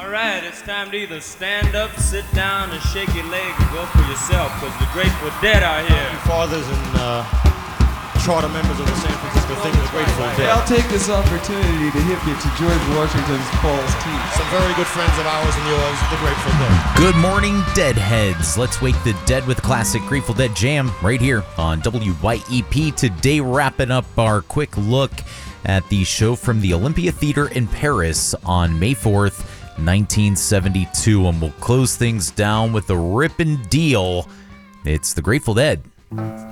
All right, it's time to either stand up, sit down, and shake your leg and go for yourself, because the Grateful Dead are here. Fathers and charter members of the San Francisco thing of the Grateful Dead. I'll take this opportunity to hip you to George Washington's Paul's Teeth. Some very good friends of ours and yours, the Grateful Dead. Good morning, Deadheads. Let's wake the dead with classic Grateful Dead jam right here on WYEP. Today, wrapping up our quick look at the show from the Olympia Theater in Paris on May 4th, 1972. And we'll close things down with a ripping deal. It's the Grateful Dead.